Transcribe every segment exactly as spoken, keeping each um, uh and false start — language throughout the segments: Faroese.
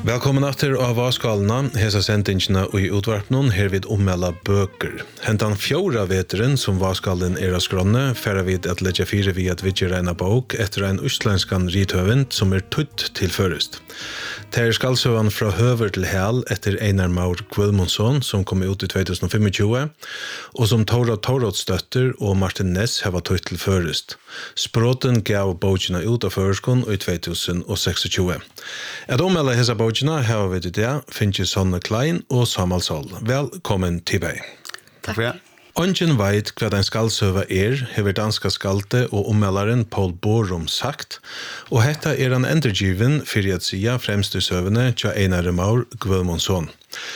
Velkommen efter av Vaskalna, hesa sendingene i utvarpnen her vid ommella bøker. Hentan fjora veteren som Vaskallen er av skronne, færa vid at letja fire vid at vidger en bok etter en østlenskan rithøvend som er tutt til først. Det er skalsøvan fra høver til hel etter Einar Maur Guðmundsson som kom ut i tjuehundre tjuefem, og som Tora Torots støtter og Martin Ness hava tutt til først. Språten gav bokina ut av førskon i tjuehundre tjueseks. Et ommella hesa bokina har vi det, finnes Sonne Klein og Samuel Sol. Velkommen til meg. Takk for det. Ongen veit hva den skalsøva er, hever danska skalte og ommeldaren Paul Borum sagt, og hetta er han endurgiven fyrir at sia fremst i søvene tja Einar Maur Guðmundsson.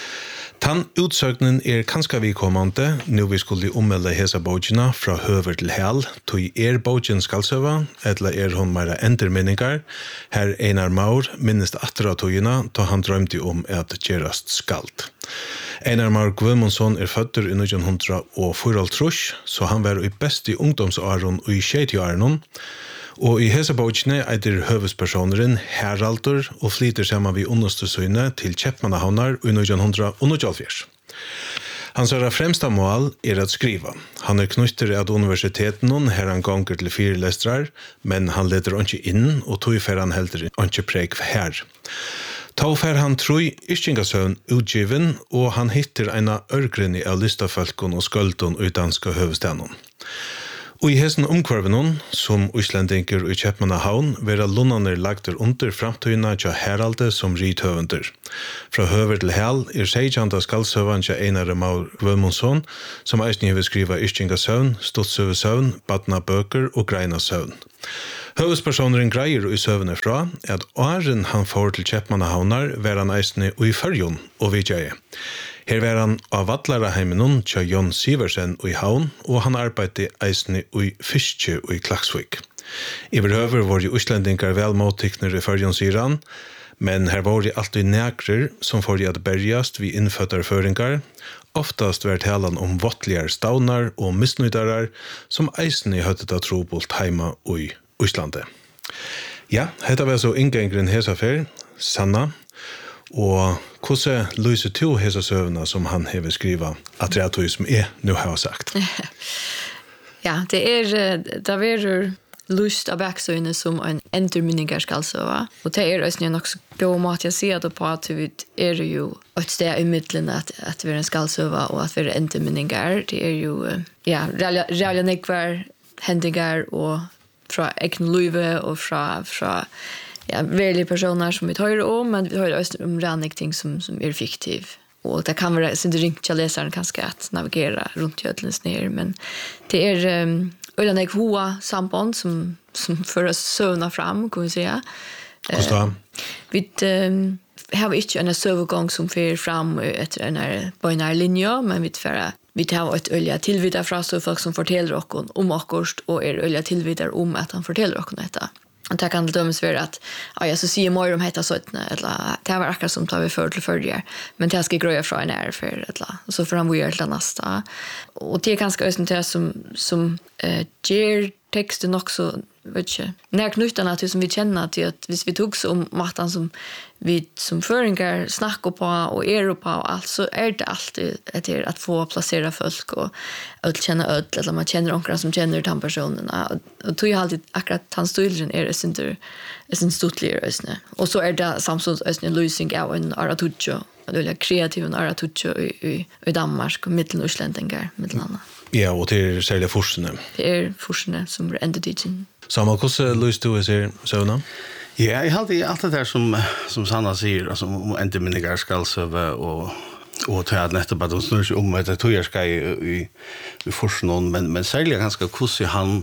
Tan utsøgnen er kanska vikommande, nu vi skulle ommelde hesa bogina fra høver til hel, tog er bogen skalsøva, eller er hon meira enderminningar, her Einar Maur minnest atra togina, da han drømte om at gerast skald. Einar Maur Guðmundsson er fødder i nítjan hundrað og fýraoghálvtrýss, så han var i best i ungdomsåren og i sjeitiåren, og i hesa bókine eitir høvespersoneren Haraldur og flyter saman vi understøsøyne til Kjeppmannahavnar i nítjan hundrað og níggjuoghálvfjerðs. Hans er fremsta mål er at skriva. Han er knytter av universiteten her han gonger til fire lestrar, men han leder ikke inn, og tog fer han heldur ikke preg her. Tau fer han troi Yrkingasøvn utgiven, og han hittir eina ørgrinni av listafolkon og skøldun i danska høvestenon. Og i hesen omkvarvenon, som Íslendingur i Kjeppmannahavn, vera lunnaner lagter under framtøyna tja Heralde som rithøvender. Fra høver til hel er seikjanda skalsøvan tja Einar Maur Guðmundsson, som eisni hefur skriva Yrkingasøvn, Stuttsøvesøvn, Badna bøker og Greina søvn. Høvespersoneren greier i søvne fra at åren han får til Kjeppmannahavnar var han eisni i Førjun og Vidjæi. Her var han av Vattlaraheimenon tja Jon Siversen i Havn, og han arbeidde eisni i Fiske i Klaksvik. Iverhøver var jo Íslendingar vel måttikner i Førjun, sier han, men her var det alltid nekrer som får at berjast vi innfødder føringar. Oftast var talan om vottligar staunar og misnøydarar som eisni høttet av trobult heima i Íslande. Ja, hetta var så inngengren hesafer, Sanna, og hvordan lyser to hesa søvna som han hever skriva at det er to som jeg nu har sagt? Ja, det er, det er lyst av baksøyne som en endurminningar skal søva, og det er også nok så god mat jeg sier det på at vi er jo et sted i midlene at, at vi er en skal søva og at vi er endurminningar. Det er jo, ja, realia nekvar hendingar og fra egen livet og fra, fra ja, verkliga personer som vi tar om, men vi tar också om rannig ting som, som är fiktiv. Och det kan vara sin ringt till läsaren kanske att navigera runt jödlens ner, men det är um, ölen ek hoa samband som, som för oss sövna fram, kan vi säga. Uh, vi um, har inte en sövgång som för fram efter en här binär linje, men vi får vi tar ett ölja tillvidare fra så folk som fortäller oss om akkurst och är ölja tillvidare om att han fortäller oss detta. Och det kan dömas för att ja, jag så säger mer om heta sådana eller det var akkurat som tar vi för till följer, men det ska gröja från en är för eller så för han vill göra nästa. Och det är ganska ösentligt som som eh ger texten också vet jag. När knyttarna till som vi känner till att hvis vi tog så om mattan som vi som föringar snackar på och Europa och allt så är det alltid att är att få placera folk och att känna öll eller man känner några som känner den personerna och tog ju alltid akkurat hans stilren är det inte är sin stutligare ösne och så är det samsons ösne losing av en aratucho det är kreativ en aratucho i i i Danmark och mittelnorslänningar mittelanda. Ja, og det er særlig forsene. Det er forsene som er enda tidsen. Samuel, hvordan lyst du ser søvna? Ja, jeg halte alt det der som, som Sanna sier, altså om endurminningar skal søve og og til at nettopp at hun snur seg om etter tog jeg skal i, i, i forsene, men, men særlig ganske hvordan han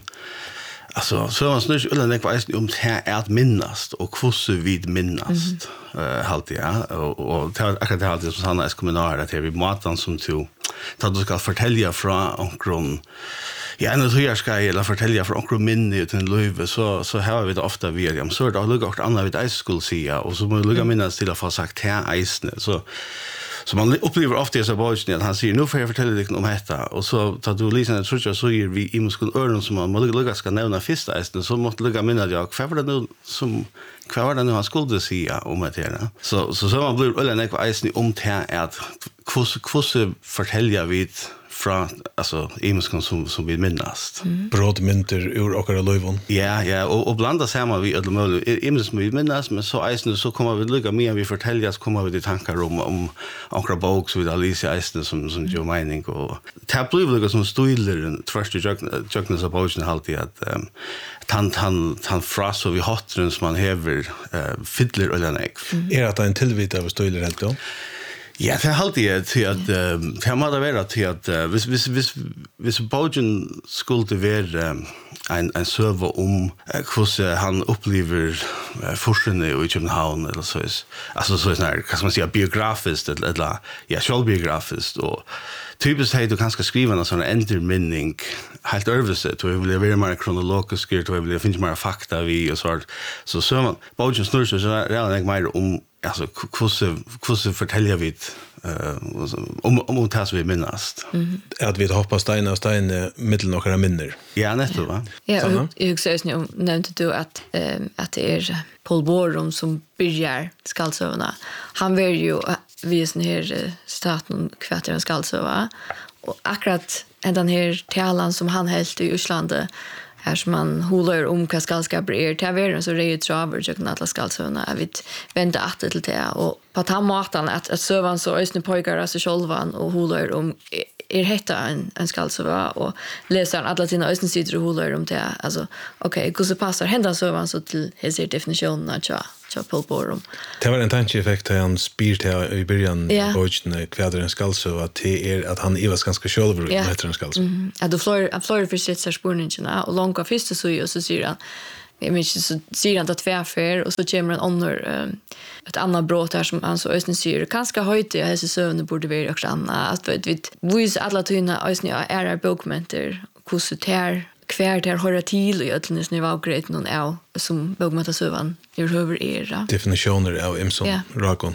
alltså så man snurr eller nek vet om det är att minnast och hur vid minnast eh halt ja och och det akkurat det alltid som Sanna är kommunal att vi matan som to att du ska fortälja från onkron ja när du jag ska eller fortälja från onkron minne utan löve så så har vi det ofta William så då lugg och andra vid ice school sia och så må lugga minnas till att få sagt här isne så så man upplever ofta så bara att han säger nu får jag fortälja dig om detta och så tar du lyssna så så så är vi i muskul öron som man lugga ska nämna första isne så måste lugga minnas jag för det nu som Hva var det nu han skulle si om det her? Så, så, så man blir veldig nekva eisen om det at hvordan forteller vi fra alltså imenskon som som vi minnast. Mm. Brådmynter ur okara löjvon. Ja, ja, och och blanda samman vi alla möjliga imenskon vi minnast, men så eisen så kommer vi lugga mer vi fortäljer så kommer vi till tankar om om okra bok så vid Alicia eisen som som jo mening och det blir lugga som stoiler först i Jocknes of Ocean halt att um, han han han fras så vi hatten som man häver uh, fiddler eller nek. Mm. Är det en tillvita av stoiler helt då? Ja, det er alltid til at det må det være til at hvis hvis hvis hvis Bogen skulle være en en server om hvordan han opplever forskerne i København eller så is. Altså så er det hva skal man si biografiskt eller ja, sjølbiografiskt og typisk hei du kanskje skrive en sånn enderminning helt øvelse, du vil være mer kronologisk, du vil finne mer fakta vi og så så så man Bogen snurrer så er det ikke mer om alltså hur hur fortäljer vi eh om om det som vi minnast. Mhm. Att vi hoppas stein och stein mittel några minner. Ja, netto va. Ja, och jag säger nu nämnde du att eh att det är Paul Borum som börjar skallsövarna. Han vill ju vi sån här staten kvarteren skallsöva och akkurat den här talan som han helt i Island här som man håller om vad skallskap är till världen så det är traver jag kan alla skallsövarna jag vet vänta att till det och på att han matan att att sövan så ösnen pojkar alltså självan och håller om är hetta en en skallsöva och läser alla sina ösnen sidor och håller om det alltså okej hur så passar hända sövan så till hela definitionen att jag jag Paul Borum. Det var en tankeeffekt att han spyrt här i början yeah. Bogen kvädren skallsöva att det är att han ivas ganska själv yeah. heter en skallsöva. Mm. Ja, då flör jag flör för sitt spårningarna och långa första så ju så säger han jag minns så säger han att tvärfär och så kommer en annan um, ett annat brott här som han så ösnen syr kanske höjt det här så sövne borde vi också anna att vi vet vis alla tyna ösnen är bokmenter kusutär kvar där höra till i öllnes nu var grejt någon är som bokmenta sövan är över era definitioner av Imson yeah. Rakon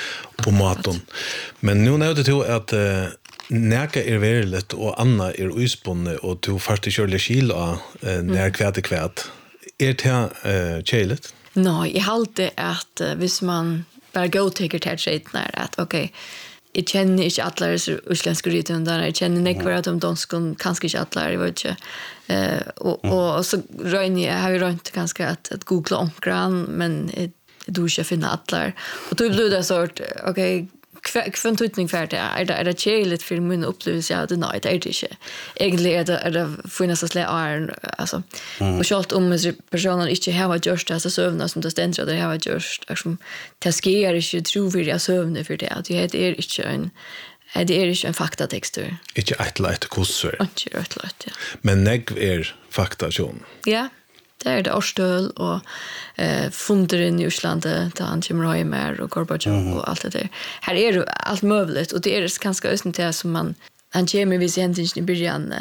på maton. Men nu när det till att uh, Näka är verlet och Anna är uspunne och du fast körle skil och uh, när kväte kvät. Är det uh, chelet? Nej, jag hållde att uh, hvis man bara go take it at shit när att okej okay, jag känner inte alla utländska rytundar, jag känner nekvar att de danskon kanske inte alla, jag vet inte. Uh, och, och, och så röjner jag, har ju röjnt ganska att, att googla omkran, men jag, jag tror inte jag finner alla. Och då blev det så att, okej, okay, Kvän tutning för det är det är det cheligt för min upplevelse av det nej det är det inte. Egentligen är det är det finnas att lära alltså och självt om personen inte har just det sövna som det ständer det har just som taskerar inte trovärdiga sövne för det att det är inte en det är inte en faktatextur. Inte ett lätt kursor. Inte ett lätt ja. Men negv är faktation. Ja. Det är det Årstöl och eh, funderen i Island där han kommer hem mer och Gorbachev mm. och allt det där. Här är det allt möjligt och det är ganska östigt det som man han kommer vid sin i början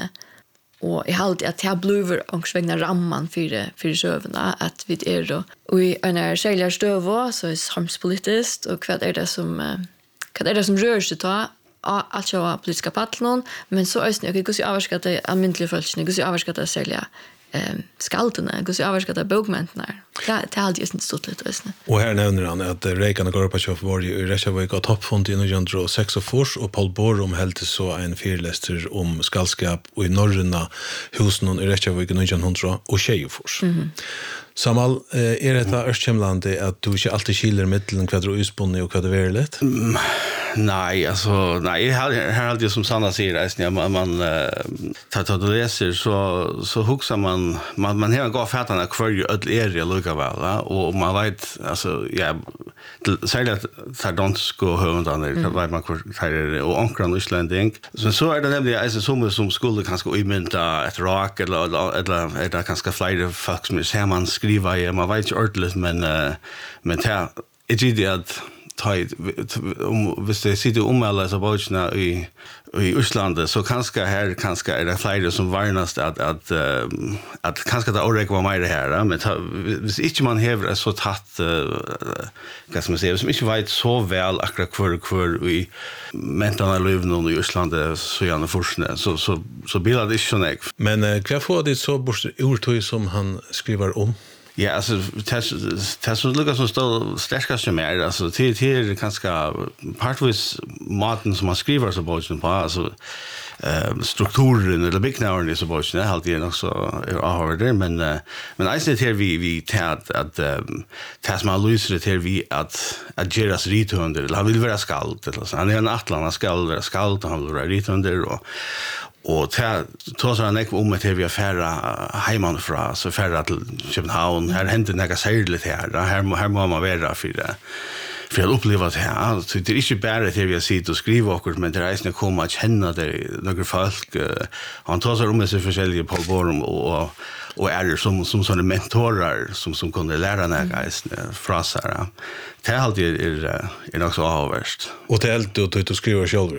och i halt att jag bluver och svängna ramman för det för sövna att vi är då och i en är säljar stöv så är samhällspolitiskt och vad är det som vad är det som rör sig då att jag politiska patlon men så östigt jag går så avskatta det allmänliga folket går så avskatta sälja ehm skalterna går så avskatta bokmänterna. Ja, det har alltid inte stått lite ösna. Och här nämner han att Reagan och Gorbachev var ju i Reykjavik och toppfond i nittonhundrasex och Paul Borum höll så en föreläsning om skallskap och i norrna husen i Reykjavik i nittonhundrasextiosex. Mhm. Samal är det där östkemlande att du inte alltid skiljer mellan vad du utspunne och vad det är lätt? Mm, nej, alltså nej, här här alltid som Sanna säger när man man tar tar och läser så så huxar man man man har gå färdarna kvar ju öll area lukar väl och man vet alltså ja säger att tar dansko hundan där mm. vet man kvar och ankran Islanding. Så så är det nämligen alltså som som skulle kanske imenta ett rock eller eller eller kanske flyga folk som är man skriva i man vet ju ordentligt men uh, men det är det att ta om hvis det sitter omella så bojna i i Island så kanske här kanske är det fler som varnast att att uh, att kanske det orek var mer här men hvis inte man häver så tatt uh, vad ska man säga som inte vet så väl akkurat kvar kvar i mentala livet i Island så gärna forskne så så så blir det inte så nek. Men uh, vad får det så bort urtøy som han skriver om? Ja, alltså det det som lukar som står starkast som är alltså till till ganska partvis maten som man skriver så boken på alltså eh strukturen eller byggnaden är så boken helt igen också har det men men I ser till vi vi tät att tas man löser det vi att att geras ritunder eller han vill vara skald eller så han är en atlan skald vara skald han vill vara ritunder och och ta ta så en om att vi affära hemman från så färra till Köpenhamn här händer några särskilt här här här må man vara för det för att uppleva det här så det är inte bara att vi sitter och skriver och men det är inte komma att känna det några folk han tar så om sig försäljare på Borum och och är det som som såna mentorer som som kunde lära några från så här det är alltid är är också avvärst och det är allt du att skriva själv.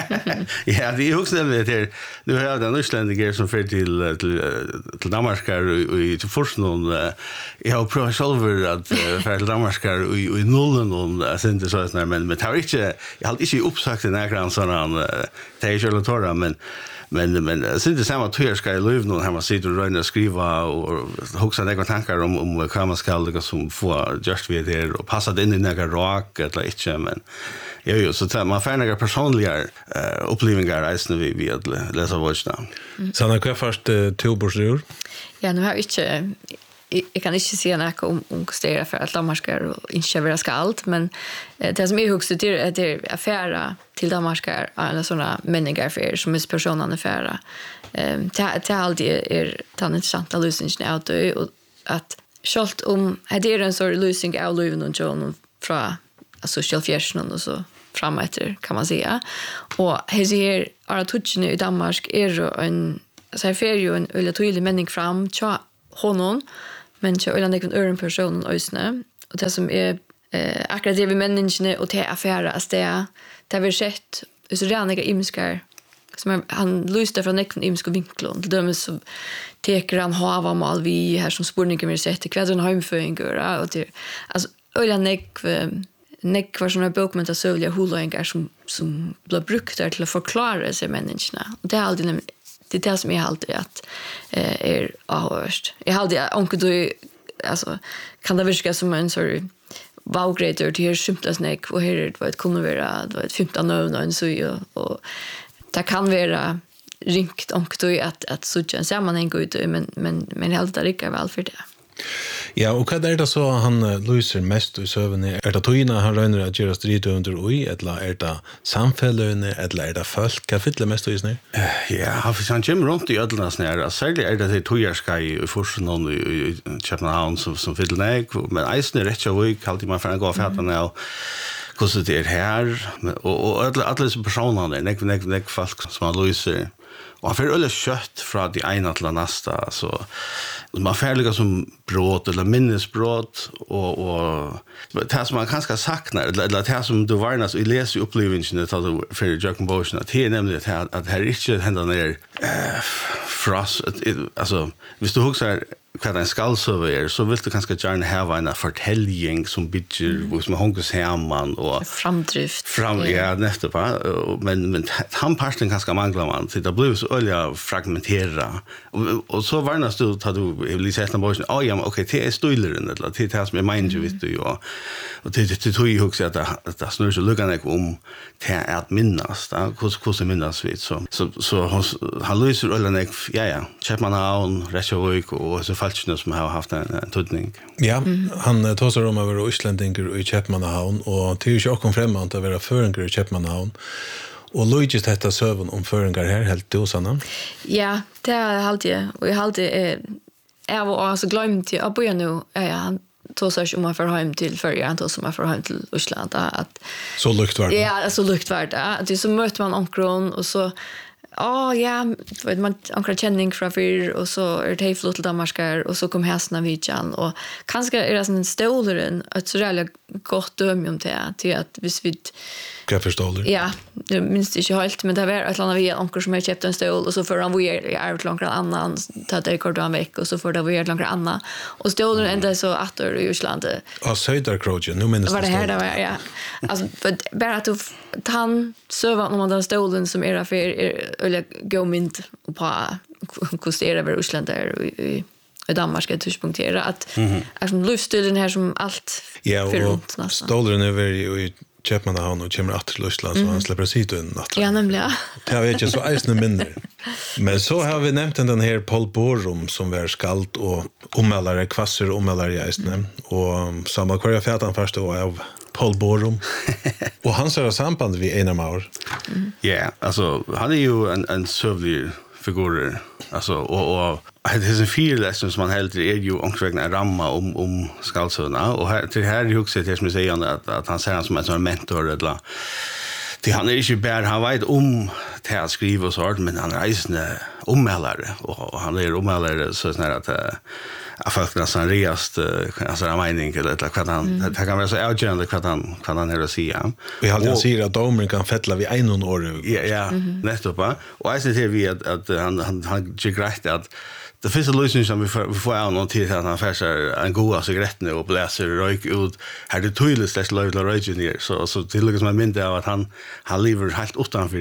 Ja, det är också det där nu har den utländiga som för till till till Danmark och i till forskning jag har provat själv att för till Danmark och i nollen och sen det så här men men har inte jag har inte uppsagt den här grann såna det är ju torra men men men sen det samma två ska i liv nu har man sitter och röna skriva och huxa några tankar om om vad man ska lägga som få just vid det och passa in i några rock eller inte men jo jo så man får några personliga uh, upplevelser resten vi vi att läsa vårdsna. Så när kvar först tobosdjur? Ja, nu har jag inte jag kan inte säga något om om kostera för att Danmark och inte vara skalt men det som är högst till är det affära till Danmark eller såna människor för som är personerna affära. Ehm det är alltid är tan intressanta lösningar ut och att skalt om det är en sån lösning av Löven och John från social fashion och så framåt kan man säga. Och här ser att touchen i Danmark är en så här för ju en eller tydlig mening fram tja honom men så eller någon annan person ösnä och det som är eh akkurat det vi människorna och det affärer att det det vi sett så rena imskar som han lyste från en imsk vinklon till dem så teker han hava mal vi här som spårningen vi sett kvädren hemföringar och det alltså eller nek nek var såna bokmenta sövliga holoingar som som blir brukt till att förklara sig människorna och det är alltid det är det som är alltid att eh, är avhörst. Jag hade onkel då alltså kan det virka som en sorry valgrader till här skymtasnäck och här det var ett kunde vara det var ett femton år och så och det kan vara ringt onkel då att att så känns sammanhang ut men men men helt det är väl för det. Ja, och vad är det så han lyser mest i söven? Är det toina han röner att göra strid under oj, eller är det samfällene, eller är det folk? Vad fyller mest i snö? Ja, han kommer runt i ödlarna snära. Särskilt är det det tojarska i forskningen i Köpenhamn som, som fyller nek, men eisen är rätt och vik, alltid man får gå av fätarna och hvordan det är här. Och, och alla dessa personer, nek, nek, nek folk som han lyser. Och han får ölla kött från det ena till det nästa så man färliga som brott eller minnesbrott och och det som man kanske saknar eller det som du varnas i läs upplevelsen det att för Jacob Boschen att det är nämligen att att här inte händer ner eh frost alltså visst du huxar vad en skallsöver är så vill du kanske gärna ha en förtäljning som bygger mm. som hongus hemman och framdrift fram ja, ja nästa på men men han parten kanske manglar man så det blir så olja fragmentera och, och så varnas du tar du vill säga att boys oh ja okej det är styleren eller det är som är mind ju vet du och och det det tror jag också att att det snurrar så lugna om det är att minnas då hur hur minnas vi så så så han löser olja ja ja Köpenhamn Reykjavik och så falskna som har haft en, en tudning. Ja, mm. han tar sig om att vara isländinger i Köpenhamn och det är ju också främmande att vara föringar i Köpenhamn. Och Luigi detta söven om föringar här helt dosanna. Ja, det är alltid och jag alltid är jag var alltså glömt till att börja nu är han tog sig om att få hem till förra han tog som att få hem till Island att så lukt var det. Ja, så lukt var det. Att det så möter man onkron och så ja, oh, ja, vet man ankra känning från för och så är det flott till Danmarkar och så kom hästarna vidjan och kanske är det en stoleren ett så jävla gott döm om det till att hvis vi kaffestoler. Ja, det minst inte helt men det var ett annat vi ankor som har köpt en stol och så för han var i är långt annan ta det kort en vecka och så för det var långt annan och stoleren ända så åter i Island. Ja, Söderkrogen, nu minns det. Var det här det var ja. Alltså för bara att han söva om man den stolen som är för eller gå mint och på kostera över Island där i i Danmark att tyspunktera att mm-hmm. är som livsstilen här som allt ja, och stålren över i Köpmannahavn och kommer att till Ryssland så han släpper sig ut natt. Ja, nämligen. Det har vi inte så ägstna mindre. Men så har vi nämnt den här Paul Borum som var skald och omälare, kvasser omälare i ägstna. Och samma kvar jag fätan först då av Paul Borum. Och han ser samband vid Einar Maur. Mm. Ja, alltså han är ju en, en sövlig figur. Alltså, och, och det är en fyrläsning som man helt är ju omkring en ramma om, om skaldsöna. Och här, till här är det också det som jag säger att, att han ser han som en sån mentor. Eller, det han är inte bara, han vet om det att skriva och sånt, men han är en omhällare. Och, och han är omhällare så snär att att folk nästan reast alltså en mening eller vad han mm. det kan vara så avgörande vad han vad han är att säga. Vi har alltid säger att domaren kan fettla vid en år. Ja, ja, mm-hmm. Nettopp. Och jag ser vi att att han han han tycker rätt att det finns en lösning som vi får, vi får av någon tid att han färsar en god cigarett nu och bläser rök ut. Här det tydligt släst löjt och röjt ner. Så, så till och med mindre av att han, han lever helt utanför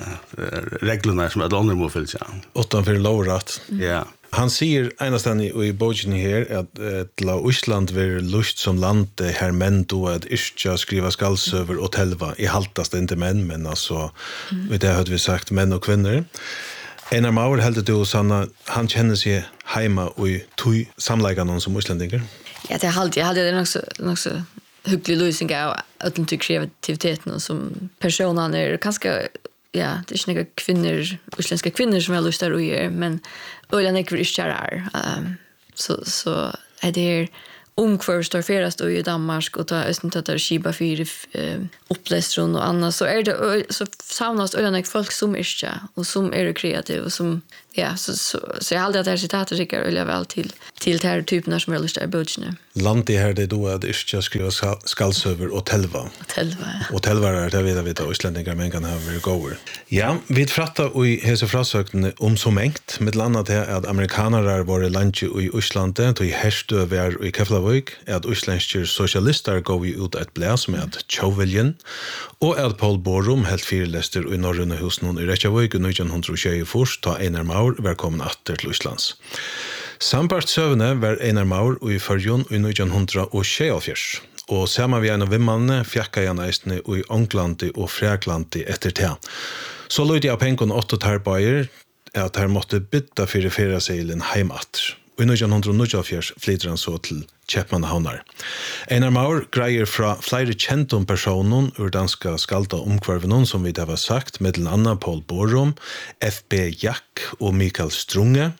uh, reglerna som ett andra må fyllt. Utanför lovrat. Ja. Yeah. Han säger enastan i, i boken här att ett la Island var lust som land här män då att inte skriva skallsöver och tälva i haltast inte män men alltså mm. vet jag hade vi sagt män och kvinnor. Einar Maur heldur du sanna han känner sig hemma och i tog samlägga någon som isländinger. Ja, det hade jag hade det också också hygglig lösning av att inte kreativiteten som personen är ganska ja, det är inte kvinnor, isländska kvinnor som har lust där och gör, men ölen är kvar um, så så är det omkvar står ferast och i Danmark och ta östen att skiba för eh, upplästron och annat så är det så savnas ölen folk som är och som är kreativa och som ja så så så jag hade att det citatet tycker jag väl till till det här typen som är lite budgetne. Land det här det då att inte skriva skallsöver och tälva. Tälva. Och tälva är det vet vi att islänningar men kan ha very goer. Ja, vi frattar i hese frasökten om så mängd med landet här att amerikaner var landet i Island och i Herstö var i Keflavik att isländska socialister går ut ett bläs med Chauvelin och att Paul Borum helt fyrlester i Norröna husen i Reykjavik i nitton tjugofyra ta Einar Maur välkommen åter till Islands. Sambart sövne var Einar Maur i Förjon i nitton tjugofyra och samma vi en av vimmanne fjacka jag nästan i Ånglandi och Fräklandi efter det. Så lydde jag pengen åtta tarbajer att här måste byta för fyra seilen heimat. I nitton tjugofyra flyttar han så till Köpmannahavnar. Einar Maur greier fra flere kjentum personer ur danska skalda omkvarvenon som vi det var sagt, med Anna Paul Borum, F B Jack og Mikael Strunge.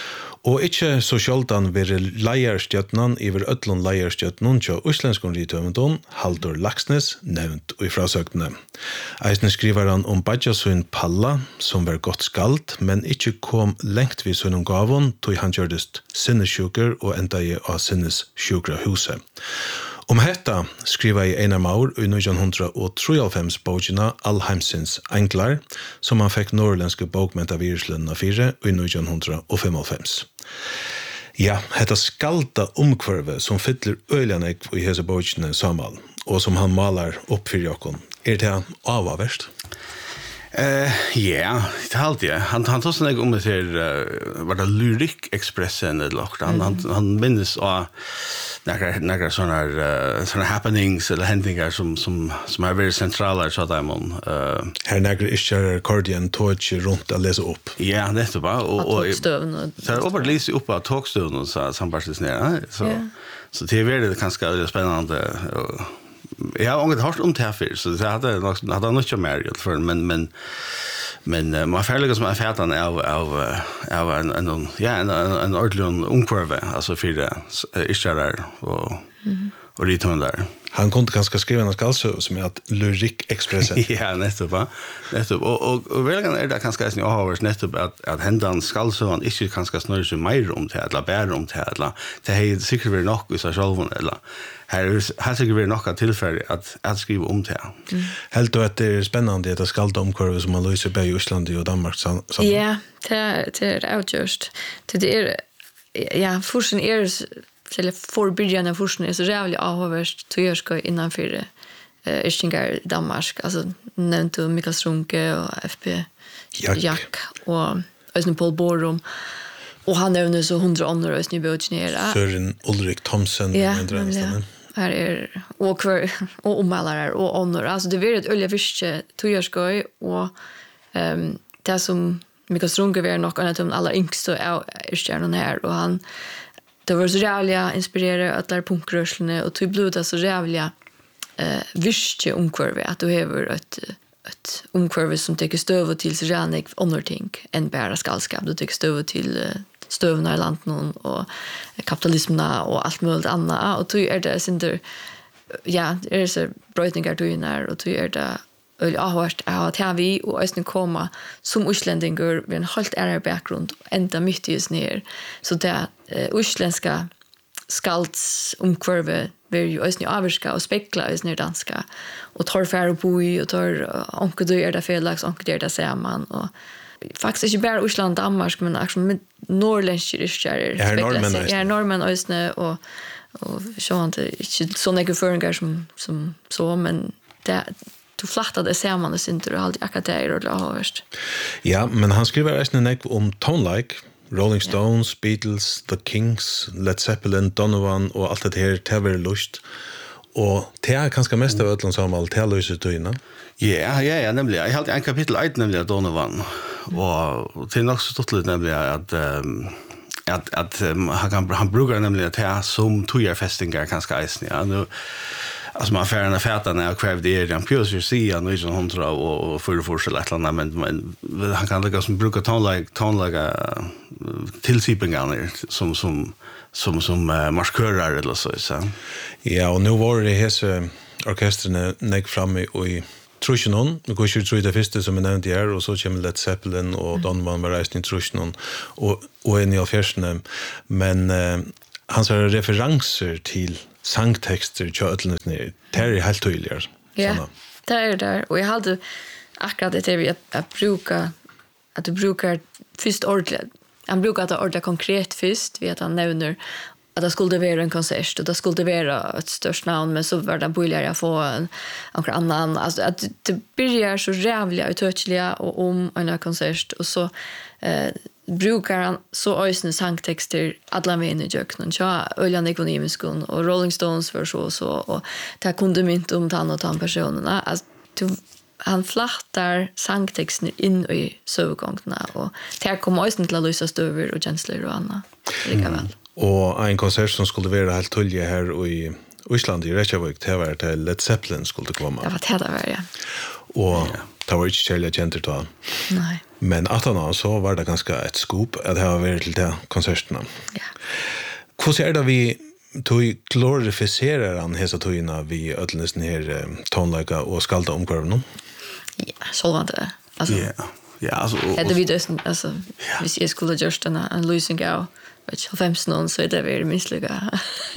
Og ikke så sjaldan være leierstjøtnan iver ødlun leierstjøtnan til uslenskon ritøvendon, Haldur Laksnes, nevnt og i frasøktene. Eisne skriver han om Badjasun Palla, som var godt skald, men ikke kom lengt vid sunnum gavon, tog han gjørdest sinnessjuker og enda i av sinnessjukra huset. Om hetta skriva i Einar Maur i nitton trettiofem bogina Allheimsins Englar, som han fikk norrländske bokmentavirslunna fire i nitton femtiofem. Ja, hetta skalda omkvarve som fyller øylanek i hese bogina samal, og som han malar opp for jokken. Er det avaverst? Eh, ja, det har alltid. Han han tar såna om det här uh, var det Lyrik Expressen eller något. Han han han minns av några några såna uh, såna happenings eller händelser som som som är väldigt centrala så där man eh här några är accordion torch runt att läsa upp. Ja, det är bara och och så över läsa upp på tågstunden så sambarstes ner så yeah. Så det är väldigt ganska spännande och jag har inte hört om det här för så det hade nog hade nog inte mer för men men men man färliga som är färdan av av av en en ja en en ordentlig omkurve alltså för det är där och och lite där. Han kunde ganska skriva en skallsö som är att Lyrik Expressen. Ja, nettopp. Nettopp. Och och, och väl är det ganska snö har nettopp att att händan skallsön inte ganska snör så mer om det eller bättre om det eller det är säkert väl nog så själv eller här har säkert väl nog att tillfälle att att skriva om det. Mm. Helt och att det är spännande att skalda omkurve som man löser på i Island och Danmark så. Ja, det det är outjust. Det är ja, forskning är eller förbyrjande forskning är så jävligt avhåverst till jag ska innanför eh Istingar Danmark alltså nämnt du Mikael Strunke och F B Jack, Jack och Östen Paul Borum Och han nevner så hundra ånder och snibbe och nere. Søren Ulrik Thomsen. Ja, nämligen. Här är och kvar och ommalare och ånder. Alltså det blir ett ölja fiske tojarskoj och ehm det som Mikael Strunke var nog en av de allra yngste är stjärnan här och han det var så jävla inspirerande att lära punkrörslene och tog blodet så jävla eh visste omkvarve att du har ett ett omkvarve som tar stöv till så jävla underting en bara skallskap du tar stöv till stövna i landet och kapitalismen och allt möjligt annat och tog är det inte ja det är så brötningar du när och tog är det och jag har hört att här vi och östern komma som utlänningar med en helt annan bakgrund ända mitt i ner så det utländska skalds omkvarve vill ju östern avska och spekla östern danska och tar färre bo i och tar onkel du är det felax onkel det där ser man och faktiskt inte bara Island Danmark men också med norrländska ryssar ja norrmän ja norrmän östern och och så inte så några föringar som som så men det du flattade ser man det inte och alltid akater och låst. Ja, men han skriver även en om Tone-like, Rolling Stones, ja. Beatles, The Kings, Led Zeppelin, Donovan och allt det här täver lust. Och det är kanske mest av ödlan som allt det löser tyna. Ja, ja, ja, nämligen. Jag hade en kapitel ett nämligen Donovan. Och det är nog så stort nämligen att um, att att um, han kan han brukar nämligen att ha som tojarfestingar kanske isen ja. Nu alltså man färna fäta när jag krävde det den pjus se han är hon tror och för för så lätt men men han kan lägga som brukar ta like ta lägga tillsipingar som som som som uh, marskörar eller så så. Ja, och nu var det här orkestern nägg framme och i Trusjonon, vi går ju tror det första som jag nämnde här och så kommer Led Zeppelin och Donovan var resten i Trusjonon och och en i affärsen men uh, hans referenser till sangtexter till ödlens ner. Det är helt tydligare. Ja, det är det. Och jag hade akkurat det till att bruka att du brukar först ordentligt. Han brukar att ordentligt konkret först vid att han nämner att det skulle vara en konsert och det skulle vara ett störst namn men så var det börjar jag få en någon annan alltså att det börjar så jävla utötliga och om en konsert och så eh brukar han så ösna sangtexter alla med i jöknen så öljan ekonomiskon och Rolling Stones för så så och ta kunde mynt om han och han personerna alltså han flattar sangtexten in i sövgångarna och där kommer ösna till att lösa stöver och känslor och annat lika väl. Och en konsert som skulle vara helt tydlig här i Island i Reykjavik det var till Led Zeppelin skulle komma. Det var det där ja. Och det var inte kärliga gentet då. Nej. Men att han så var det ganska ett scoop att det har varit till de konserterna. Ja. Hur ser det vi tog glorificerar han hesa tojna vi ödlnes ner tonlika och skalda omkvarven? Ja, så var det. Alltså. Ja. Ja, alltså. Hade vi det alltså hvis jag skulle just en en losing out which femton så det var minst lika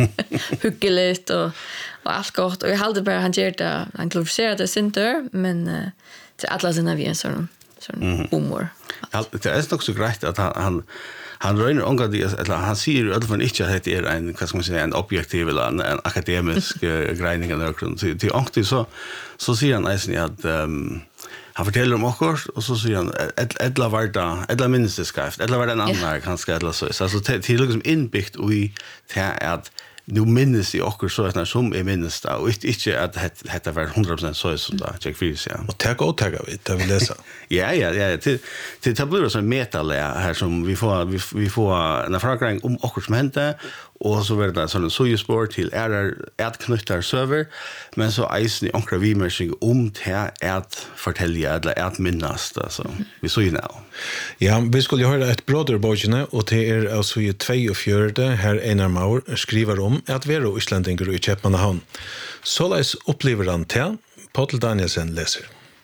hyggeligt och och allt gott och jag hade bara han gjorde han glorificerade center men uh, till alla sina vi en sån sån humor. Ja, det är också grejt att han han han rör ongar det eller han säger i alla fall inte att det är en vad ska man säga en objektiv eller en, en akademisk greining eller något till till alltid så så säger han alltså att um, han fortäller om också och så säger han ett ettla varda ettla minst skrift ettla var den andra kanske eller så så till liksom inbyggt i till att nu minns jag också så att när som är minns då och inte att det det var hundra procent så som då check för ja och ta och ta vi det vill läsa. Ja ja ja till till tabletter som metalär här som vi får vi, vi får en fråga om också som hände och så var det sån så sport till är att knyta server men så isen i ankra vi märking om till att fortälja eller att minnas alltså vi så ju nu. Ja, vi skulle höra ett broderbojne och det är alltså ju tjugotvå här Einar Maur skriver om att vara islänningar i Köpenhamn. Så läs upplever han till Paul Danielsen läser.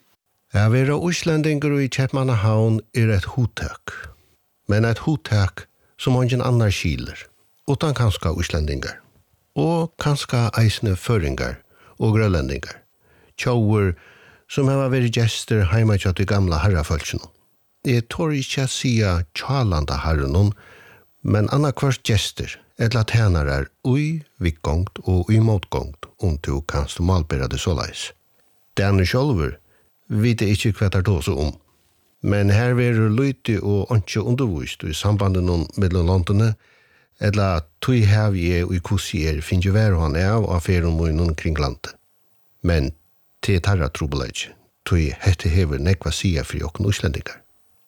Att vara islänningar i Köpenhamn är ett hotak. Men ett hotak som ingen annan skiler. Utan kanske islänningar. Och kanske eisne föringar och grönlänningar. Tjauer som har varit gäster hemma till de gamla herrafölksen. Jeg tror ikke å si tjalanda herrenon, men annakvart gester, eller tænarar ui vikgongt og ui motgongt, om du kanst malbera det såleis. Denne sjolver vet jeg ikke hva det er så om. Men her er lite og ikke undervist i sambandet mellom landene, eller tog har vi er og i kursier finner jo hver han er av affæren mot noen kring landet. Men til tarra trobeleggje, tog hette hever nekva sia for jokken uslendingar.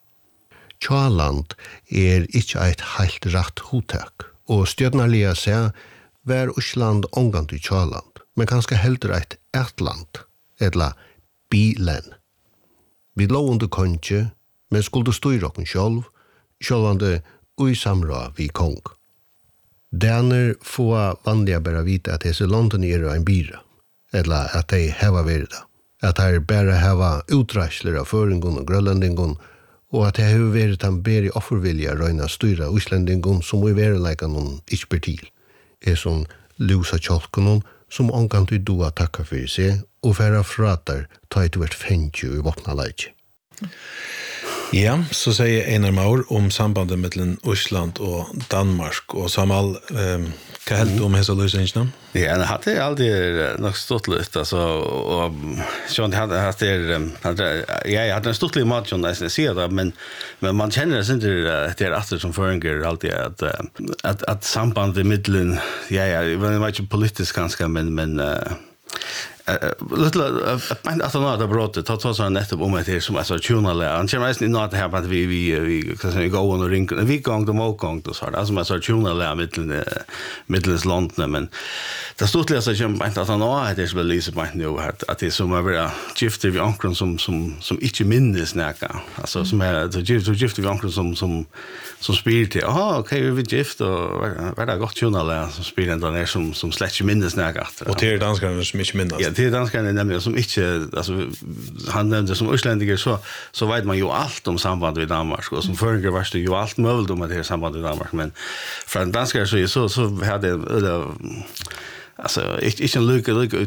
Tjaland er ikke et helt rett hotek, og stjødnarlige seg var Osland omgant i Tjaland, men kanskje heldre et ertland, eller bilen. Vi lå under konge, men skulle styre okken sjølv, sjølvande ui samra vi kong. Derner få vanliga bara vita at disse London er en bira, eller at de heva verda, at de bara heva utrasler av føringon og grønlandingon, og at de heva verda han ber i offervilja røyna styra uslendingon som i verleika noen ikke ber til, er som lusa kjolkonon som omgant i doa takka fyrir seg, og færa fratar ta et hvert fengju i våpna leik. Ja, så sier Einar Maur om sambandet mellom Osland og Danmark, og Samal, um, hva helt du om hese løsningene? Ja, det hadde alltid nok stått litt, altså, og sånn, det hadde, ja, jeg hadde en stått litt mat, sånn, jeg sier det, men, men man kjenner det ikke det er atter som føringer alltid, at, at, at sambandet mellom, ja, ja, det var ikke politisk ganske, men, men, uh, Lite men att han har brottet ta ta så nettopp om det som alltså tjunale han kommer nästan in att här att vi vi vi kan säga gå och ringa vi gång de och gång då så här alltså så tjunale mitten mittens landet men det stod det så kommer att han har det är väl lite på nu att att det som är gifte vi ankron som som som inte minns näka alltså som är så gifte gifte vi ankron som som som spelar till aha okej vi gift och vad det gott tjunale som spelar den där som som släcker minns näka och till danskarna som inte minns. Ja, till danskarna nämligen som inte alltså han nämnde som utlänningar så så vet man ju allt om samband med Danmark och som förr var det ju allt möjligt om det här samband med Danmark men från danskar så så så hade det alltså inte inte en lycka lycka